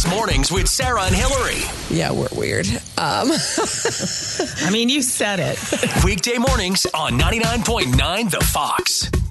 Fox Mornings with Sarah and Hillary. Yeah, we're weird. I mean, you said it. Weekday mornings on 99.9 The Fox.